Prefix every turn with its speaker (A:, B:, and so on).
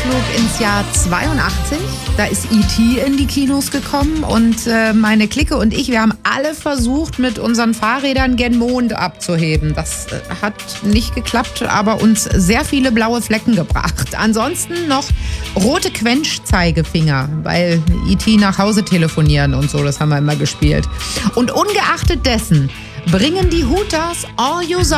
A: Ausflug ins Jahr 82. Da ist E.T. in die Kinos gekommen und meine Clique und ich, wir haben alle versucht, mit unseren Fahrrädern gen Mond abzuheben. Das hat nicht geklappt, aber uns sehr viele blaue Flecken gebracht. Ansonsten noch rote Quench-Zeigefinger, weil E.T. nach Hause telefonieren und so, das haben wir immer gespielt. Und ungeachtet dessen bringen die Hooters All You